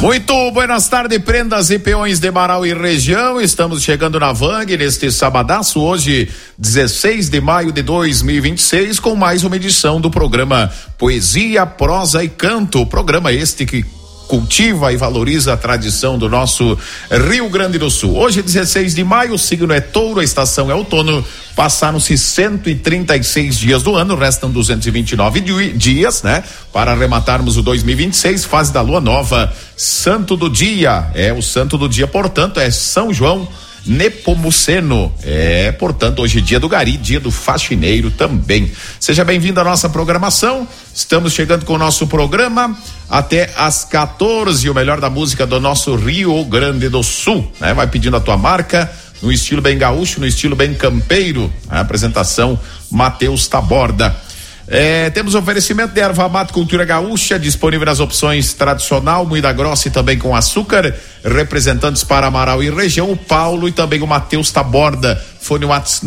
Muito buenas tardes, prendas e peões de Marau e região. Estamos chegando na Vang neste sabadaço, hoje 16 de maio de 2026, com mais uma edição do programa Poesia, Prosa e Canto. Programa este que cultiva e valoriza a tradição do nosso Rio Grande do Sul. Hoje, 16 de maio, o signo é touro, a estação é outono. Passaram-se 136 dias do ano, restam 229 dias, né? Para arrematarmos o 2026, fase da lua nova. Santo do dia, o santo do dia, portanto, é São João Nepomuceno. Portanto, hoje é dia do gari, dia do faxineiro também. Seja bem-vindo à nossa programação. Estamos chegando com o nosso programa até às 14, o melhor da música do nosso Rio Grande do Sul, né? Vai pedindo a tua marca, no estilo bem gaúcho, no estilo bem campeiro. A apresentação Matheus Taborda. Temos oferecimento de erva mate Cultura Gaúcha, disponível nas opções tradicional, moída grossa e também com açúcar. Representantes para Amaral e região, o Paulo e também o Matheus Taborda. Fone WhatsApp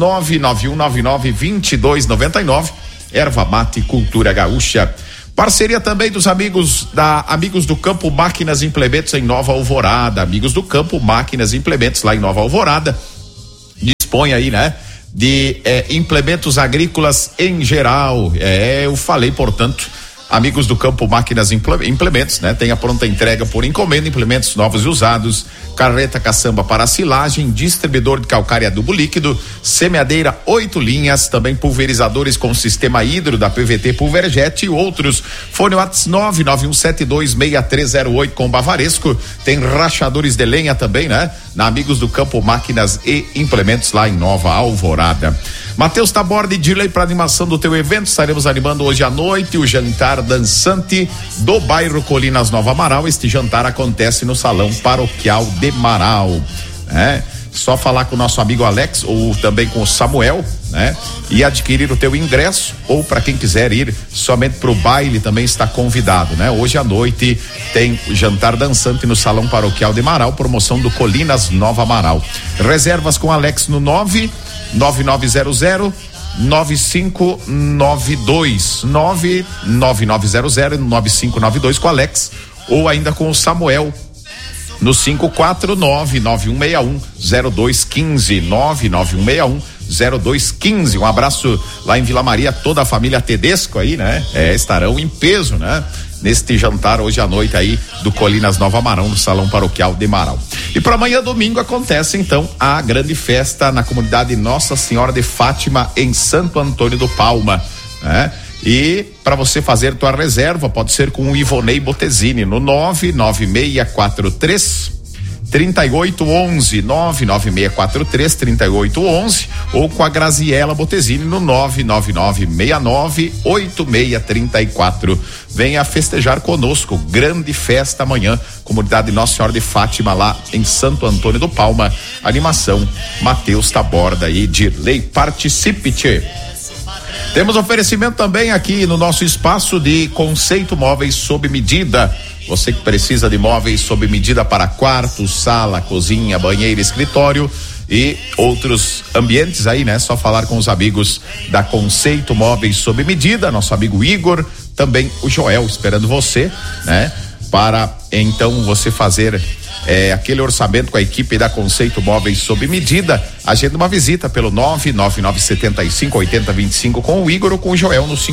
991992299. Erva mate Cultura Gaúcha. Parceria também dos Amigos do Campo Máquinas e Implementos em Nova Alvorada. Amigos do Campo Máquinas e Implementos lá em Nova Alvorada. Dispõe aí, né? De implementos agrícolas em geral. Eu falei, portanto, Amigos do Campo Máquinas e Implementos, né? Tem a pronta entrega por encomenda, implementos novos e usados, carreta caçamba para silagem, distribuidor de calcário e adubo líquido, semeadeira 8 linhas, também pulverizadores com sistema hidro da PVT Pulverjet e outros. Fone WhatsApp 991726308 com Bavaresco. Tem rachadores de lenha também, né? Na Amigos do Campo Máquinas e Implementos lá em Nova Alvorada. Matheus Taborda e Dirley para animação do teu evento. Estaremos animando hoje à noite o jantar dançante do bairro Colinas Nova Amaral. Este jantar acontece no Salão Paroquial de Marau, né? Só falar com o nosso amigo Alex ou também com o Samuel, né? E adquirir o teu ingresso, ou para quem quiser ir somente pro baile também está convidado, né? Hoje à noite tem jantar dançante no Salão Paroquial de Marau, promoção do Colinas Nova Amaral. Reservas com Alex no 99900 9592 99900 com Alex, ou ainda com o Samuel no 54991610215 991610215. Um abraço lá em Vila Maria, toda a família Tedesco aí, né? Estarão em peso, né? Neste jantar hoje à noite aí do Colinas Nova Amarão, no Salão Paroquial de Marau. E para amanhã domingo acontece então a grande festa na comunidade Nossa Senhora de Fátima em Santo Antônio do Palma, né? E para você fazer tua reserva, pode ser com o Ivonei Botezini no 99643 3811 99643 3811 ou com a Graziela Botezini no 999698634. Venha festejar conosco, grande festa amanhã, comunidade Nossa Senhora de Fátima lá em Santo Antônio do Palma. Animação Matheus Taborda e Dirley, participe, tchê. Temos oferecimento também aqui no nosso espaço de Conceito Móveis sob medida. Você que precisa de móveis sob medida para quarto, sala, cozinha, banheiro, escritório e outros ambientes aí, né? Só falar com os amigos da Conceito Móveis sob medida, nosso amigo Igor, também o Joel esperando você, né? Para então você fazer aquele orçamento com a equipe da Conceito Móveis sob medida. Agenda uma visita pelo 999758025 com o Igor ou com o Joel no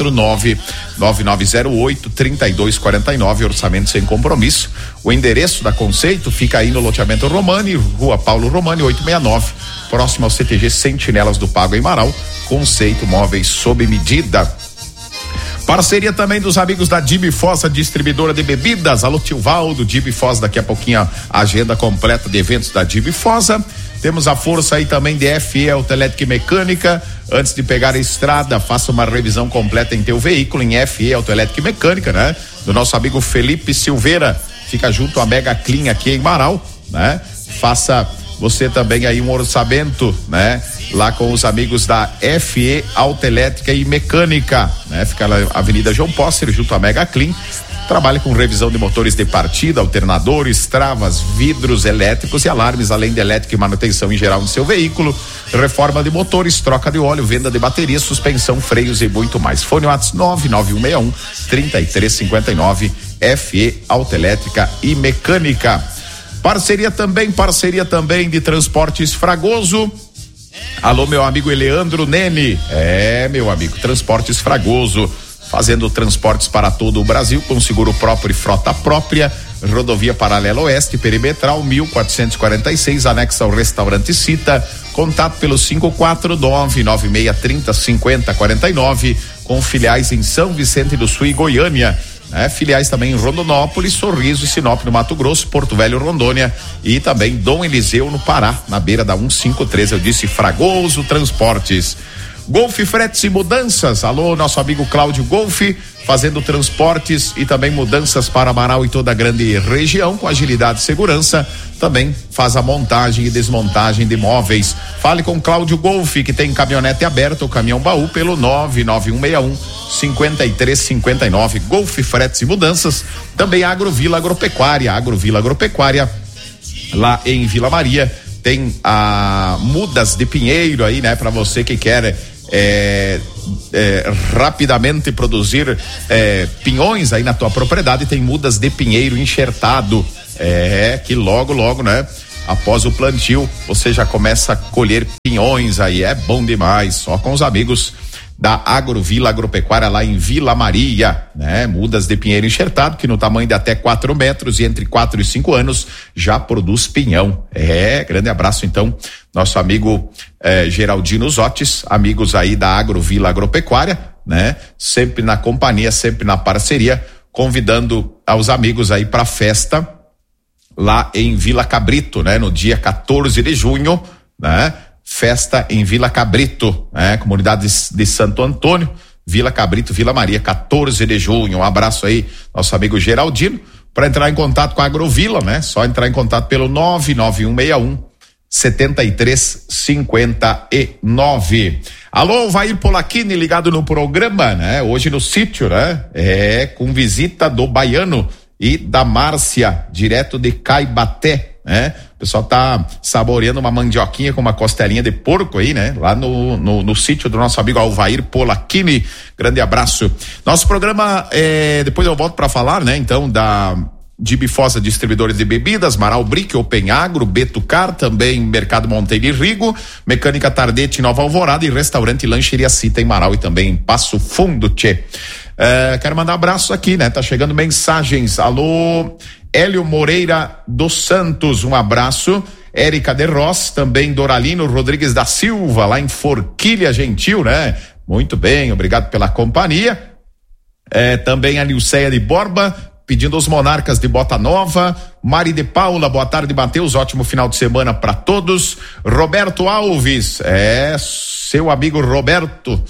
549-9908-3249, orçamento sem compromisso. O endereço da Conceito fica aí no loteamento Romani, Rua Paulo Romani 869, próximo ao CTG Sentinelas do Pago em Marau. Conceito Móveis sob medida. Parceria também dos amigos da Dibi Foz, a distribuidora de bebidas. Alô, tio Valdo, Dibi Foz, daqui a pouquinho a agenda completa de eventos da Dibi Foz. Temos a força aí também de FE Autoelétrica e Mecânica. Antes de pegar a estrada, faça uma revisão completa em teu veículo em FE Autoelétrica e Mecânica, né? Do nosso amigo Felipe Silveira, fica junto à Mega Clean aqui em Marau, né? Faça você também aí um orçamento, né? Lá com os amigos da FE Autoelétrica e Mecânica, né? Fica na Avenida João Póssero, junto à Mega Clean. Trabalha com revisão de motores de partida, alternadores, travas, vidros elétricos e alarmes, além de elétrica e manutenção em geral no seu veículo, reforma de motores, troca de óleo, venda de bateria, suspensão, freios e muito mais. Fone WhatsApp 99161-3359, FE Autoelétrica e Mecânica. Parceria também de Transportes Fragoso. Alô, meu amigo Eleandro Nene. Meu amigo, Transportes Fragoso, fazendo transportes para todo o Brasil com seguro próprio e frota própria. Rodovia Paralela Oeste, perimetral 1446, anexo ao restaurante Cita. Contato pelo 54996305049, com filiais em São Vicente do Sul e Goiânia. Filiais também em Rondonópolis, Sorriso e Sinop no Mato Grosso, Porto Velho, Rondônia e também Dom Eliseu no Pará, na beira da 153. Eu disse Fragoso Transportes. Golfe Fretes e Mudanças. Alô, nosso amigo Cláudio Golfe, fazendo transportes e também mudanças para Amaral e toda a grande região, com agilidade e segurança. Também faz a montagem e desmontagem de móveis. Fale com Cláudio Golfe, que tem caminhonete aberta ou caminhão baú, pelo 99161-5359. Golfe Fretes e Mudanças. Também Agrovila Agropecuária. Agrovila Agropecuária, lá em Vila Maria. Tem a mudas de pinheiro aí, né? Para você que quer rapidamente produzir pinhões aí na tua propriedade, tem mudas de pinheiro enxertado. Que logo, né? Após o plantio, você já começa a colher pinhões aí. É bom demais, só com os amigos da Agrovila Agropecuária lá em Vila Maria, né? Mudas de pinheiro enxertado, que no tamanho de até 4 metros e entre 4 e 5 anos já produz pinhão. Grande abraço então, nosso amigo Geraldino Zotes, amigos aí da Agrovila Agropecuária, né? Sempre na companhia, sempre na parceria, convidando aos amigos aí pra festa lá em Vila Cabrito, né? No dia 14 de junho, né? Festa em Vila Cabrito, comunidade de Santo Antônio, Vila Cabrito, Vila Maria, 14 de junho. Um abraço aí, nosso amigo Geraldino. Para entrar em contato com a Agrovila, né? Só entrar em contato pelo 99161-7359. Alô, Vair Polacchini, ligado no programa, né? Hoje no sítio, né? Com visita do Baiano e da Márcia, direto de Caibaté, né? O pessoal tá saboreando uma mandioquinha com uma costelinha de porco aí, né? Lá no sítio do nosso amigo Alvair Polacchini. Grande abraço. Nosso programa, depois eu volto para falar, né? Então, de Bifosa Distribuidores de Bebidas, Marau Brick, Open Agro, Betucar, também Mercado Monteiro e Rigo, Mecânica Tardete, Nova Alvorada e Restaurante Lancheria Cita em Marau e também em Passo Fundo, tchê. Quero mandar abraços aqui, né? Tá chegando mensagens. Alô, Hélio Moreira dos Santos, um abraço. Érica de Ross, também Doralino Rodrigues da Silva, lá em Forquilha Gentil, né? Muito bem, obrigado pela companhia. Também a Nilceia de Borba, pedindo os Monarcas de Bota Nova. Mari de Paula, boa tarde, Mateus, ótimo final de semana para todos. Roberto Alves, seu amigo Roberto,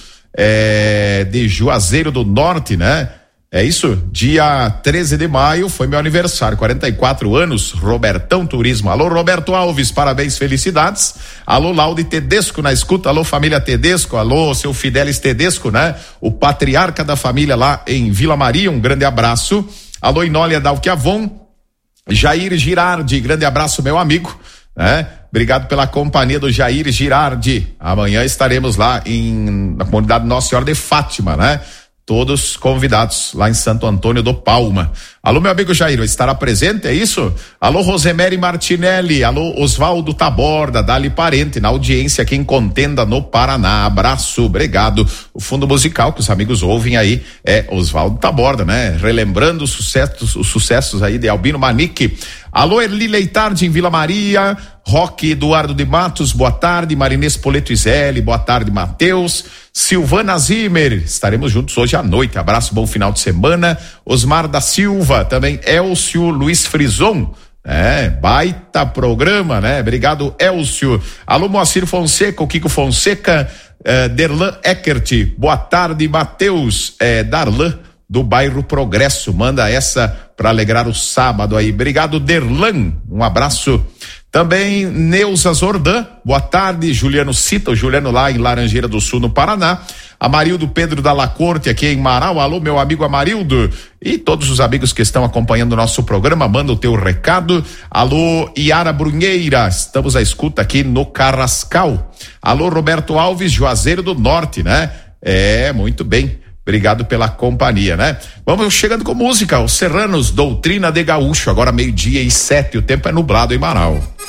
de Juazeiro do Norte, né? É isso, dia 13 de maio foi meu aniversário, 44 anos, Robertão Turismo. Alô, Roberto Alves, parabéns, felicidades. Alô, Laude Tedesco na escuta, alô, família Tedesco, alô, seu Fidelis Tedesco, né? O patriarca da família lá em Vila Maria, um grande abraço. Alô, Inólia Dalquiavon, Jair Girardi, grande abraço, meu amigo, né? Obrigado pela companhia do Jair Girardi. Amanhã estaremos lá na comunidade Nossa Senhora de Fátima, né? Todos convidados lá em Santo Antônio do Palma. Alô, meu amigo Jair, estará presente, é isso? Alô, Rosemary Martinelli, alô, Osvaldo Taborda, Dali Parente, na audiência aqui em Contenda, no Paraná. Abraço, obrigado. O fundo musical que os amigos ouvem aí é Osvaldo Taborda, né? Relembrando os sucessos aí de Albino Manique. Alô, Erli Leitardi em Vila Maria, Roque Eduardo de Matos, boa tarde. Marinês Poleto Iseli, boa tarde, Mateus. Silvana Zimmer, estaremos juntos hoje à noite. Abraço, bom final de semana. Osmar da Silva, também Elcio Luiz Frison. Baita programa, né? Obrigado, Elcio. Alô, Moacir Fonseca, o Kiko Fonseca, Derlan Eckert, boa tarde, Mateus. Darlan, do bairro Progresso, manda essa para alegrar o sábado aí. Obrigado, Derlan, um abraço. Também Neuza Zordan, boa tarde. Juliano Cita, o Juliano lá em Laranjeira do Sul, no Paraná. Amarildo Pedro da La Corte aqui em Marau. Alô, meu amigo Amarildo. E todos os amigos que estão acompanhando o nosso programa, manda o teu recado. Alô, Iara Brunheira, estamos à escuta aqui no Carrascal. Alô, Roberto Alves, Juazeiro do Norte, né? Muito bem. Obrigado pela companhia, né? Vamos chegando com música, os Serranos, Doutrina de Gaúcho, agora 12:07, o tempo é nublado em Marau.